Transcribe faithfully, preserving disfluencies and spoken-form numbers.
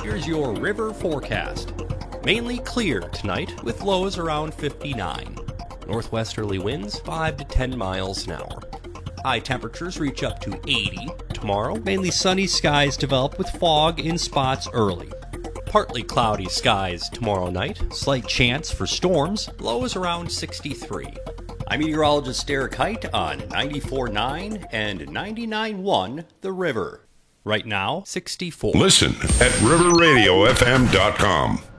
Here's your river forecast. Mainly clear tonight with lows around fifty-nine. Northwesterly winds five to ten miles an hour. High temperatures reach up to eighty. Tomorrow, mainly sunny skies develop with fog in spots early. Partly cloudy skies tomorrow night. Slight chance for storms. Lows around sixty-three. I'm meteorologist Derek Height on ninety-four point nine and ninety-nine point one The River. Right now, sixty-four. Listen at river radio f m dot com.